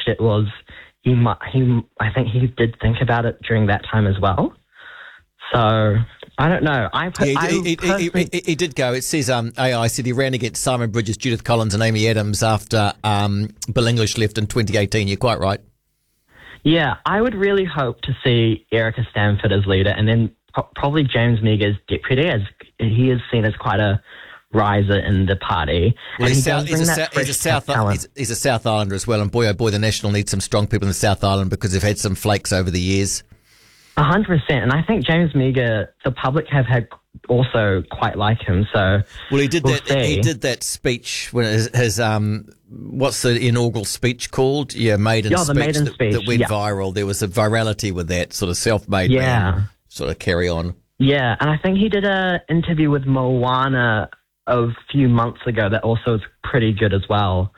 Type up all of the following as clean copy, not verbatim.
it was I think he did think about it during that time as well. So I don't know. He did go. It says AI said he ran against Simon Bridges, Judith Collins, and Amy Adams after Bill English left in 2018. You're quite right. Yeah, I would really hope to see Erica Stanford as leader, and then probably James Meagher as deputy, as he is seen as quite a riser in the party. Well, and he's a South Islander as well, and boy, oh boy, the National needs some strong people in the South Island because they've had some flakes over the years. 100%, and I think James Meagher, the public have had also quite like him. So well, he did that speech when his what's the inaugural speech called? Yeah, maiden speech that went viral. There was a virality with that sort of self-made man sort of carry on. Yeah, and I think he did an interview with Moana a few months ago that also was pretty good as well.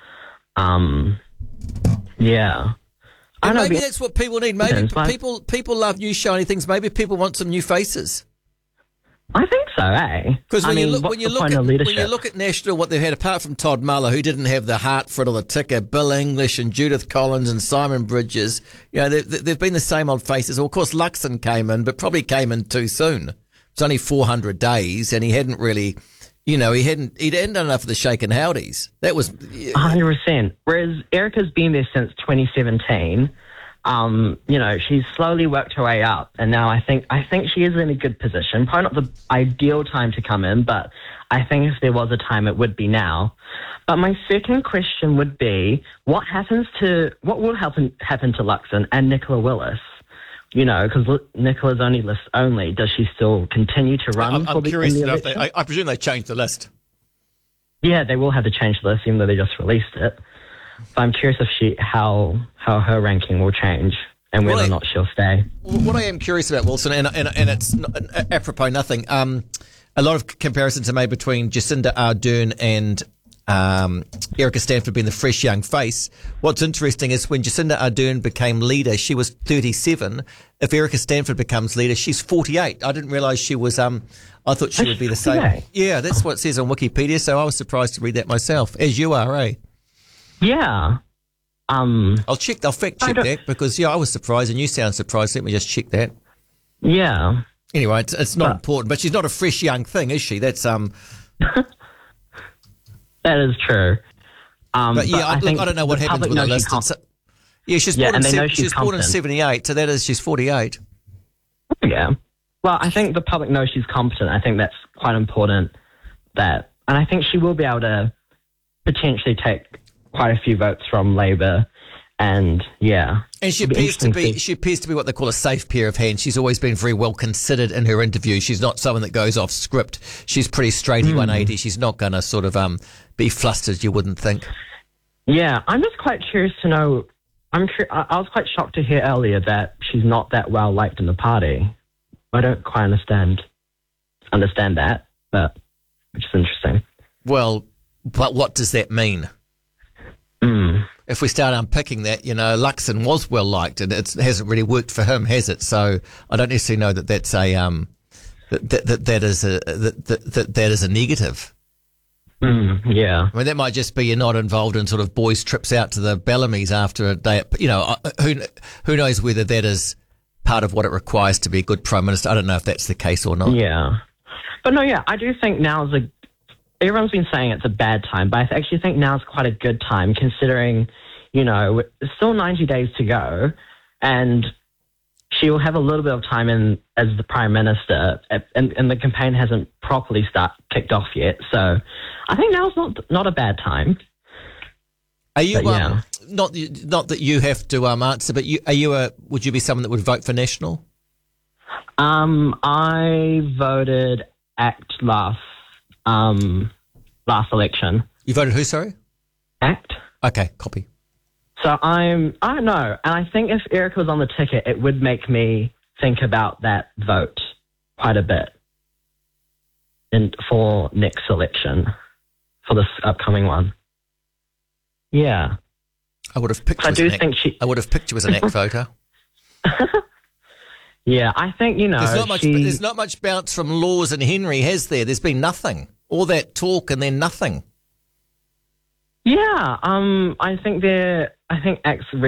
Yeah. And maybe that's what people need. Maybe people love new shiny things. Maybe people want some new faces. I think so, eh? Because when you look at National, what they've had, apart from Todd Muller, who didn't have the heart for it or the ticker, Bill English and Judith Collins and Simon Bridges, they've been the same old faces. Well, of course, Luxon came in, but probably came in too soon. It's only 400 days, and he hadn't really, he'd done enough of the shaken howdies. That was 100%. Whereas Erica's been there since 2017. She's slowly worked her way up, and now I think she is in a good position. Probably not the ideal time to come in, but I think if there was a time, it would be now. But my second question would be, what will happen to Luxon and Nicola Willis? Because Nicola's only list only. Does she still continue to run? I'm curious enough. I presume they changed the list. Yeah, they will have to change the list, even though they just released it. But I'm curious if how her ranking will change and whether or not she'll stay. What I am curious about, Wilson, and it's apropos nothing, a lot of comparisons are made between Jacinda Ardern and Erica Stanford being the fresh young face. What's interesting is when Jacinda Ardern became leader, she was 37. If Erica Stanford becomes leader, she's 48. I didn't realise she was, I thought she would be the same. Yeah, that's what it says on Wikipedia, so I was surprised to read that myself, as you are, eh? Yeah. I'll fact check that because, I was surprised and you sound surprised. Let me just check that. Yeah. Anyway, it's not important, but she's not a fresh young thing, is she? That's, That is true. But I don't know what happens with the list. She's born in 78, so that is she's 48. Yeah. Well, I think the public knows she's competent. I think that's quite important. And I think she will be able to potentially take quite a few votes from Labour, and she appears to be what they call a safe pair of hands. She's always been very well considered in her interviews. She's not someone that goes off script. She's pretty straighty 180. She's not going to sort of be flustered, you wouldn't think. Yeah, I'm just quite curious to know. I was quite shocked to hear earlier that she's not that well liked in the party. I don't quite understand that, but which is interesting. Well, but what does that mean? If we start unpicking that, Luxon was well liked, and it hasn't really worked for him, has it? So I don't necessarily know that that's that is a negative. Yeah. I mean, that might just be you're not involved in sort of boys' trips out to the Bellamy's after a day. Who knows whether that is part of what it requires to be a good Prime Minister. I don't know if that's the case or not. Yeah. But no, I do think now is everyone's been saying it's a bad time, but I actually think now is quite a good time considering, there's still 90 days to go, and she will have a little bit of time as the Prime Minister, and the campaign hasn't properly kicked off yet. So I think now's not a bad time. Are you not that you have to answer, but would you be someone that would vote for National? I voted ACT last election. You voted who, sorry? ACT. Okay, copy. So I don't know, and I think if Erica was on the ticket, it would make me think about that vote quite a bit for next election, for this upcoming one. Yeah. I would have picked you as an ACT voter. Yeah, I think, there's not much bounce from Laws and Henry, has there? There's been nothing. All that talk and then nothing. Yeah, I think ACT's